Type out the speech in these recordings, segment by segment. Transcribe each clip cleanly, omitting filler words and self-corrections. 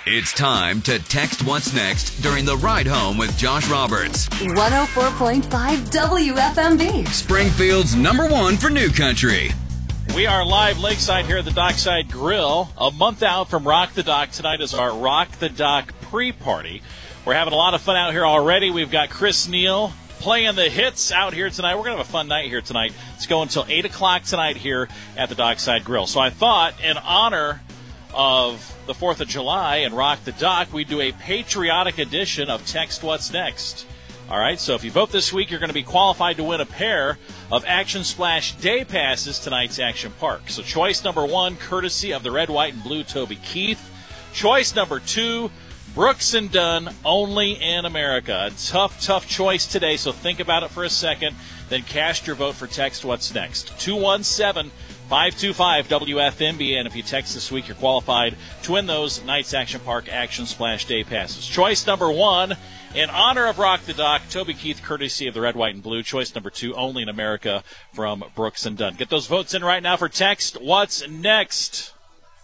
It's time to text what's next during the ride home with Josh Roberts. 104.5 WFMB. Springfield's #1 for New Country. We are live lakeside here at the Dockside Grill. A month out from Rock the Dock. Tonight is our Rock the Dock pre-party. We're having a lot of fun out here already. We've got Chris Neal playing the hits out here tonight. We're going to have a fun night here tonight. It's going until 8 o'clock tonight here at the Dockside Grill. So I thought, in honor of the 4th of July and Rock the Dock, we'd do a patriotic edition of Text What's Next. All right, so if you vote this week, you're going to be qualified to win a pair of Action Splash Day Passes to tonight's Action Park. So choice number 1, courtesy of the red, white, and blue Toby Keith. Choice number 2, Brooks and Dunn, only in America. A tough choice today, so think about it for a second. Then cast your vote for Text What's Next. 217-525-WFMB, and if you text this week, you're qualified to win those Knights Action Park Action Splash Day Passes. Choice number 1, in honor of Rock the Dock, Toby Keith, courtesy of the red, white, and blue. Choice number 2, only in America, from Brooks and Dunn. Get those votes in right now for Text What's Next.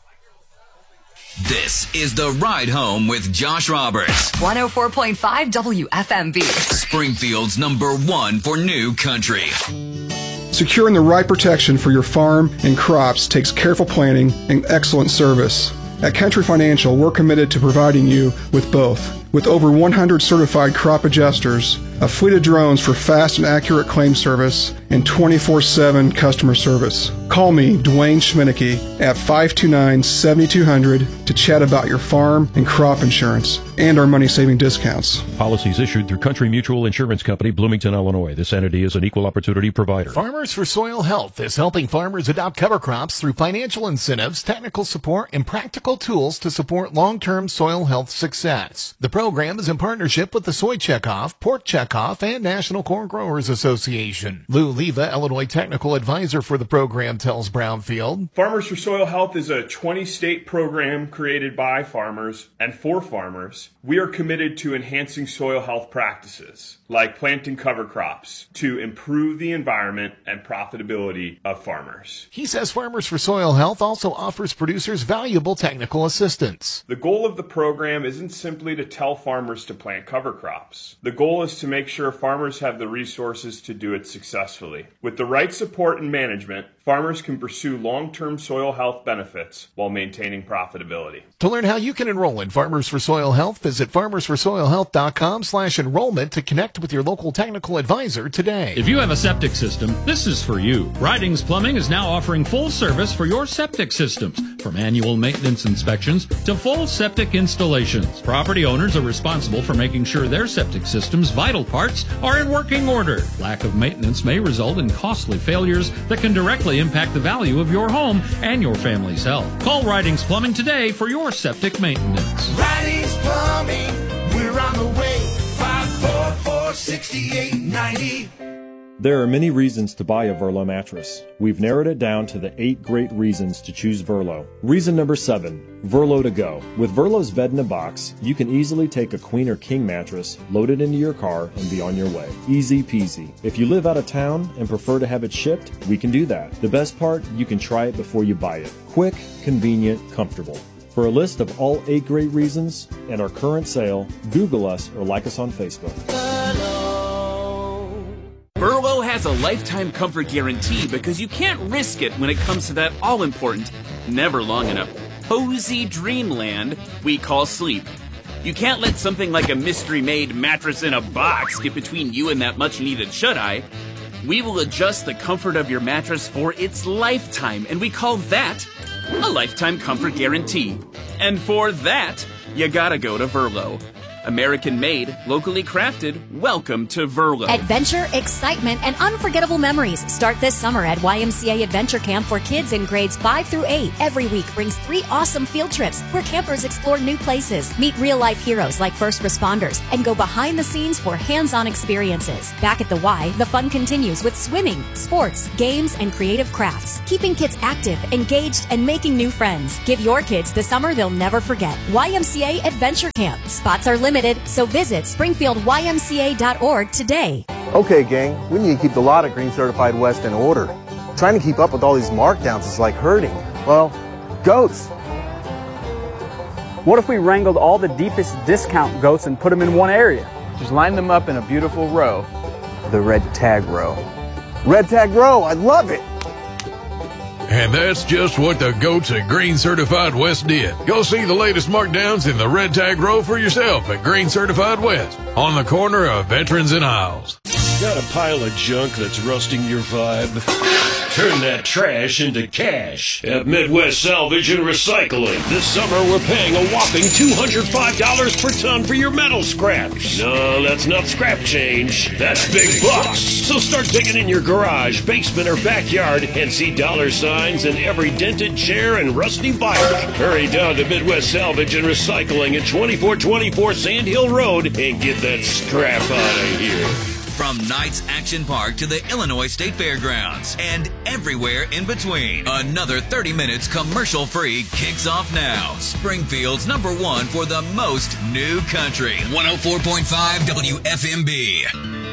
This is the Ride Home with Josh Roberts. 104.5 WFMB. Springfield's #1 for New Country. Securing the right protection for your farm and crops takes careful planning and excellent service. At Country Financial, we're committed to providing you with both. With over 100 certified crop adjusters, a fleet of drones for fast and accurate claim service, and 24/7 customer service. Call me, Dwayne Schminicki, at 529-7200 to chat about your farm and crop insurance and our money-saving discounts. Policies issued through Country Mutual Insurance Company, Bloomington, Illinois. This entity is an equal opportunity provider. Farmers for Soil Health is helping farmers adopt cover crops through financial incentives, technical support, and practical tools to support long-term soil health success. The program is in partnership with the Soy Checkoff, Pork Checkoff, and National Corn Growers Association. Lou Leva, Illinois Technical Advisor for the program, tells Brownfield. Farmers for Soil Health is a 20-state program created by farmers and for farmers. We are committed to enhancing soil health practices, like planting cover crops, to improve the environment and profitability of farmers. He says Farmers for Soil Health also offers producers valuable technical assistance. The goal of the program isn't simply to tell farmers to plant cover crops. The goal is to make sure farmers have the resources to do it successfully. With the right support and management, farmers can pursue long-term soil health benefits while maintaining profitability. To learn how you can enroll in Farmers for Soil Health, visit farmersforsoilhealth.com/enrollment to connect with your local technical advisor today. If you have a septic system, this is for you. Ridings Plumbing is now offering full service for your septic systems, from annual maintenance inspections to full septic installations. Property owners are responsible for making sure their septic system's vital parts are in working order. Lack of maintenance may result in costly failures that can directly impact the value of your home and your family's health. Call Ridings Plumbing today for your septic maintenance. Ridings Plumbing, we're on the way. 544-6890. There are many reasons to buy a Verlo mattress. We've narrowed it down to the 8 great reasons to choose Verlo. Reason number 7, Verlo to go. With Verlo's bed in a box, you can easily take a queen or king mattress, load it into your car, and be on your way. Easy peasy. If you live out of town and prefer to have it shipped, we can do that. The best part, you can try it before you buy it. Quick, convenient, comfortable. For a list of all 8 great reasons and our current sale, Google us or like us on Facebook. Verlo has a lifetime comfort guarantee because you can't risk it when it comes to that all-important, never long enough, cozy dreamland we call sleep. You can't let something like a mystery-made mattress in a box get between you and that much-needed shut-eye. We will adjust the comfort of your mattress for its lifetime, and we call that a lifetime comfort guarantee. And for that, you gotta go to Verlo. American-made, locally crafted, welcome to Verlo. Adventure, excitement, and unforgettable memories start this summer at YMCA Adventure Camp for kids in grades 5 through 8. Every week brings 3 awesome field trips where campers explore new places, meet real-life heroes like first responders, and go behind the scenes for hands-on experiences. Back at the Y, the fun continues with swimming, sports, games, and creative crafts, keeping kids active, engaged, and making new friends. Give your kids the summer they'll never forget. YMCA Adventure Camp. Spots are limited, so visit springfieldymca.org today. Okay, gang, we need to keep the lot at Green Certified West in order. Trying to keep up with all these markdowns is like herding, well, goats. What if we wrangled all the deepest discount goats and put them in one area? Just line them up in a beautiful row. The red tag row. Red tag row, I love it. And that's just what the goats at Green Certified West did. Go see the latest markdowns in the red tag row for yourself at Green Certified West on the corner of Veterans and Isles. Got a pile of junk that's rusting your vibe? Turn that trash into cash at Midwest Salvage and Recycling. This summer, we're paying a whopping $205 per ton for your metal scraps. No, that's not scrap change. That's big bucks. So start digging in your garage, basement, or backyard and see dollar signs in every dented chair and rusty bike. Hurry down to Midwest Salvage and Recycling at 2424 Sand Hill Road and get that scrap out of here. From Knights Action Park to the Illinois State Fairgrounds and everywhere in between. Another 30 minutes commercial-free kicks off now. Springfield's #1 for the most new country. 104.5 WFMB.